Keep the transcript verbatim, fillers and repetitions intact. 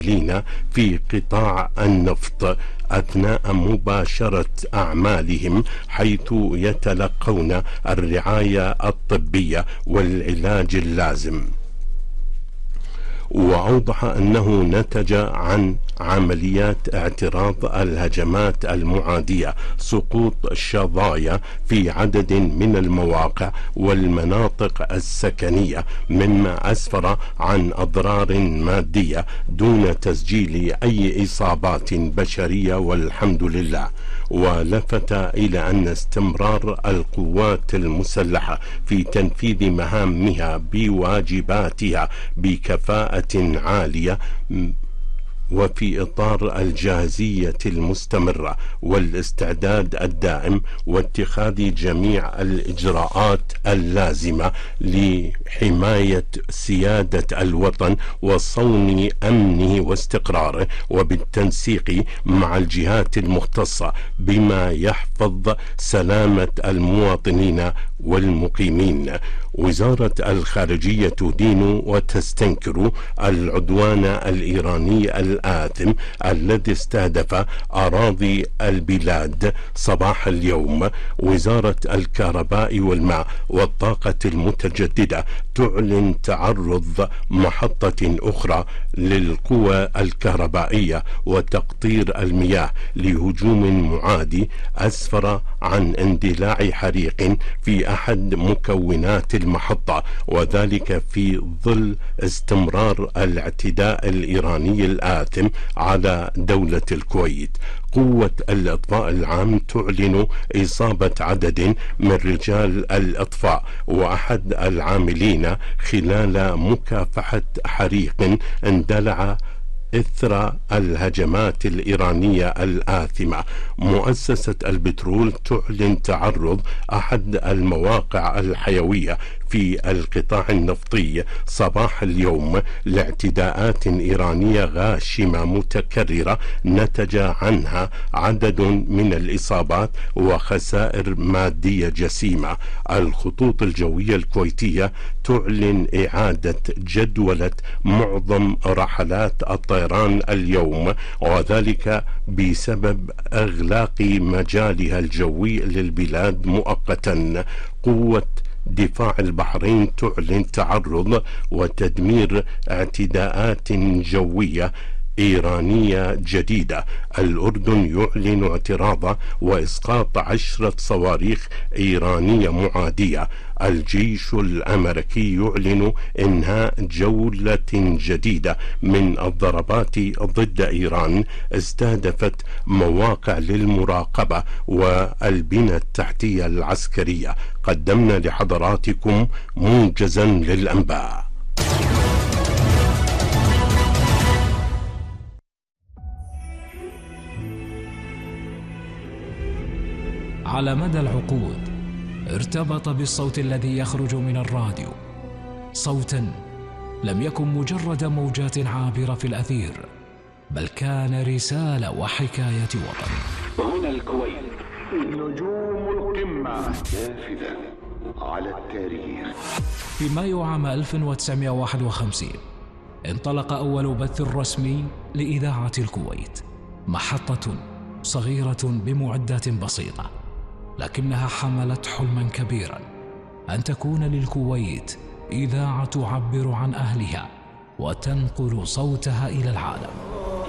في قطاع النفط أثناء مباشرة أعمالهم، حيث يتلقون الرعاية الطبية والعلاج اللازم. وأوضح أنه نتج عن عمليات اعتراض الهجمات المعادية سقوط شظايا في عدد من المواقع والمناطق السكنية، مما أسفر عن أضرار مادية دون تسجيل أي إصابات بشرية والحمد لله. ولفت إلى أن استمرار القوات المسلحة في تنفيذ مهامها بواجباتها بكفاءة عالية وفي إطار الجاهزية المستمرة والاستعداد الدائم واتخاذ جميع الإجراءات اللازمة لحماية سيادة الوطن وصون أمنه واستقراره، وبالتنسيق مع الجهات المختصة بما يحفظ سلامة المواطنين والمقيمين. وزارة الخارجية تدين وتستنكر العدوان الإيراني الآثم الذي استهدف أراضي البلاد صباح اليوم. وزارة الكهرباء والماء والطاقة المتجددة تعلن تعرض محطة أخرى للقوى الكهربائية وتقطير المياه لهجوم معادي أسفر عن اندلاع حريق في أحد مكونات المحطة، وذلك في ظل استمرار الاعتداء الإيراني الآثم على دولة الكويت. قوة الإطفاء العام تعلن إصابة عدد من رجال الإطفاء وأحد العاملين خلال مكافحة حريق اندلع إثر الهجمات الإيرانية الآثمة. مؤسسة البترول تعلن تعرض أحد المواقع الحيوية في القطاع النفطي صباح اليوم لاعتداءات إيرانية غاشمة متكررة نتج عنها عدد من الإصابات وخسائر مادية جسيمة. الخطوط الجوية الكويتية تعلن إعادة جدولة معظم رحلات الطيران اليوم، وذلك بسبب إغلاق مجالها الجوي للبلاد مؤقتا. قوة دفاع البحرين تعلن تعرض وتدمير اعتداءات جوية إيرانية جديدة. الأردن يعلن اعتراض وإسقاط عشرة صواريخ إيرانية معادية. الجيش الأمريكي يعلن إنهاء جولة جديدة من الضربات ضد إيران استهدفت مواقع للمراقبة والبنى التحتية العسكرية. قدمنا لحضراتكم موجزا للأنباء. على مدى العقود ارتبط بالصوت الذي يخرج من الراديو، صوتا لم يكن مجرد موجات عابرة في الأثير، بل كان رسالة وحكاية وطن. هنا الكويت، نجوم القمة نافذة على التاريخ. في مايو عام ألف وتسعمائة وواحد وخمسين انطلق أول بث رسمي لإذاعة الكويت، محطة صغيرة بمعدات بسيطة، لكنها حملت حلما كبيرا أن تكون للكويت إذاعة تعبر عن أهلها وتنقل صوتها إلى العالم.